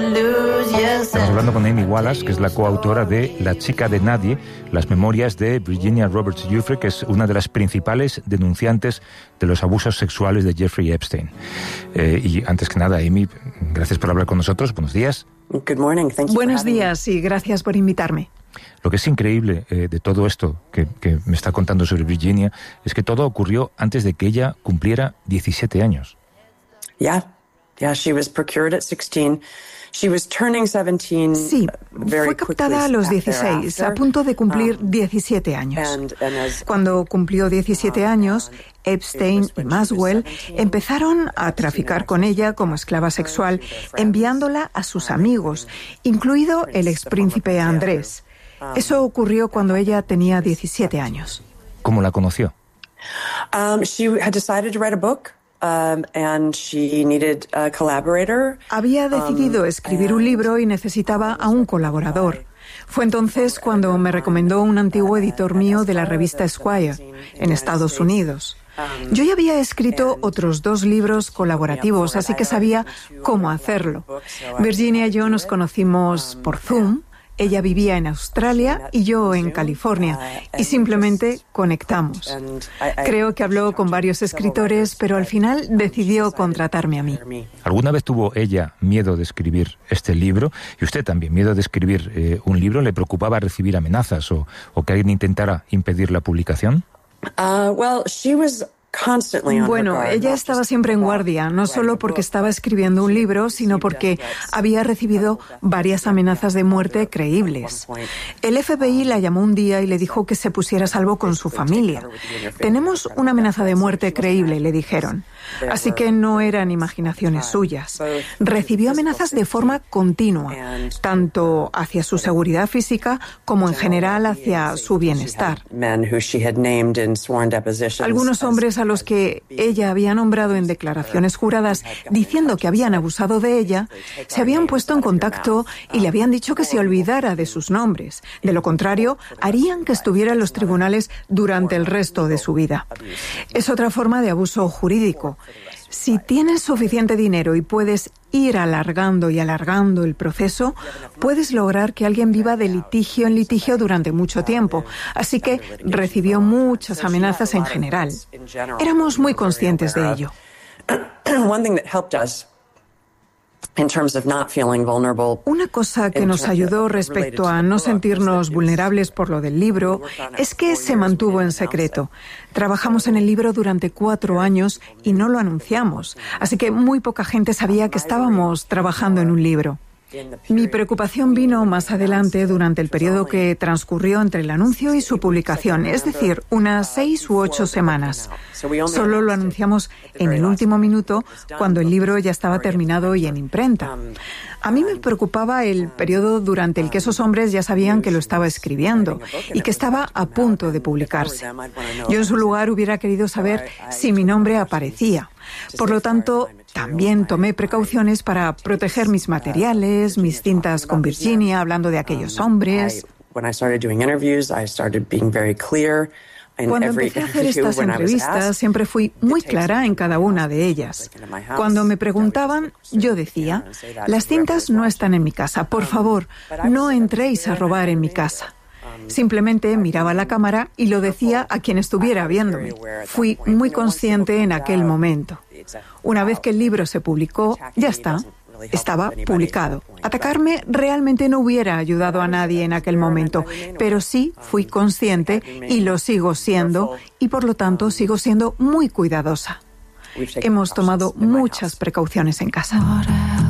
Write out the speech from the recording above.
Estamos hablando con Amy Wallace, que es la coautora de La chica de nadie, las memorias de Virginia Roberts Giuffre, que es una de las principales denunciantes de los abusos sexuales de Jeffrey Epstein. Y antes que nada, Amy, gracias por hablar con nosotros. Buenos días. Good morning. Thank you. Buenos días y gracias por invitarme. Lo que es increíble de todo esto que me está contando sobre Virginia es que todo ocurrió antes de que ella cumpliera 17 años. Yeah, she was procured at 16. She was turning 17. Sí, fue captada a los 16, a punto de cumplir 17 años. Cuando cumplió 17 años, Epstein y Maswell empezaron a traficar con ella como esclava sexual, enviándola a sus amigos, incluido el expríncipe Andrés. Eso ocurrió cuando ella tenía 17 años. ¿Cómo la conoció? She had decided to write a book. And she needed a collaborator. Había decidido escribir un libro y necesitaba a un colaborador. Fue entonces cuando me recomendó un antiguo editor mío de la revista Esquire, en Estados Unidos. Yo ya había escrito otros 2 libros colaborativos, así que sabía cómo hacerlo. Virginia y yo nos conocimos por Zoom. Ella vivía en Australia y yo en California, y simplemente conectamos. Creo que habló con varios escritores, pero al final decidió contratarme a mí. ¿Alguna vez tuvo ella miedo de escribir este libro? Y usted también, miedo de escribir un libro. ¿Le preocupaba recibir amenazas o que alguien intentara impedir la publicación? Bueno, ella estaba siempre en guardia, no solo porque estaba escribiendo un libro, sino porque había recibido varias amenazas de muerte creíbles. El FBI la llamó un día y le dijo que se pusiera a salvo con su familia. Tenemos una amenaza de muerte creíble, le dijeron. Así que no eran imaginaciones suyas. Recibió amenazas de forma continua, tanto hacia su seguridad física como en general hacia su bienestar. Algunos hombres a los que ella había nombrado en declaraciones juradas diciendo que habían abusado de ella, se habían puesto en contacto y le habían dicho que se olvidara de sus nombres. De lo contrario, harían que estuviera en los tribunales durante el resto de su vida. Es otra forma de abuso jurídico. Si tienes suficiente dinero y puedes ir alargando y alargando el proceso, puedes lograr que alguien viva de litigio en litigio durante mucho tiempo. Así que recibió muchas amenazas en general. Éramos muy conscientes de ello. Una cosa que nos ayudó respecto a no sentirnos vulnerables por lo del libro es que se mantuvo en secreto. Trabajamos en el libro durante 4 años y no lo anunciamos, así que muy poca gente sabía que estábamos trabajando en un libro. Mi preocupación vino más adelante durante el periodo que transcurrió entre el anuncio y su publicación, es decir, unas 6 u 8 semanas. Solo lo anunciamos en el último minuto, cuando el libro ya estaba terminado y en imprenta. A mí me preocupaba el periodo durante el que esos hombres ya sabían que lo estaba escribiendo y que estaba a punto de publicarse. Yo en su lugar hubiera querido saber si mi nombre aparecía. Por lo tanto, también tomé precauciones para proteger mis materiales, mis cintas con Virginia, hablando de aquellos hombres. Cuando empecé a hacer estas entrevistas, siempre fui muy clara en cada una de ellas. Cuando me preguntaban, yo decía, las cintas no están en mi casa, por favor, no entréis a robar en mi casa. Simplemente miraba la cámara y lo decía a quien estuviera viéndome. Fui muy consciente en aquel momento. Una vez que el libro se publicó, ya está. Estaba publicado. Atacarme realmente no hubiera ayudado a nadie en aquel momento, pero sí fui consciente y lo sigo siendo, y por lo tanto sigo siendo muy cuidadosa. Hemos tomado muchas precauciones en casa.